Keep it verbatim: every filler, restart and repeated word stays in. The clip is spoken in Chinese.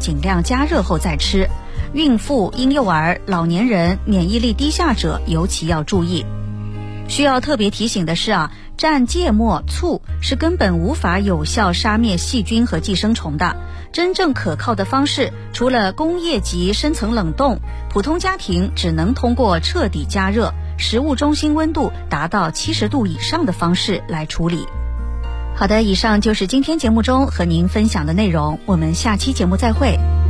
尽量加热后再吃。孕妇、婴幼儿、老年人、免疫力低下者尤其要注意。需要特别提醒的是啊，蘸芥末、醋是根本无法有效杀灭细菌和寄生虫的。真正可靠的方式，除了工业级深层冷冻，普通家庭只能通过彻底加热，食物中心温度达到七十度以上的方式来处理。好的，以上就是今天节目中和您分享的内容，我们下期节目再会。